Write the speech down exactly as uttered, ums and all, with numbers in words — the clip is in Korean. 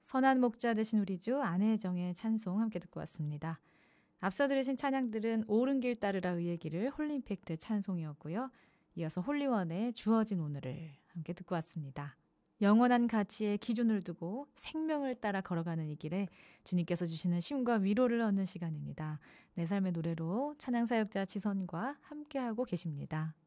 선한 목자 되신 우리 주 안혜정의 찬송 함께 듣고 왔습니다. 앞서 들으신 찬양들은 옳은 길 따르라 의의 길을 홀림팩트 찬송이었고요. 이어서 홀리원의 주어진 오늘을 함께 듣고 왔습니다. 영원한 가치에 기준을 두고 생명을 따라 걸어가는 이 길에 주님께서 주시는 쉼과 위로를 얻는 시간입니다. 내 삶의 노래로 찬양사역자 지선과 함께하고 계십니다.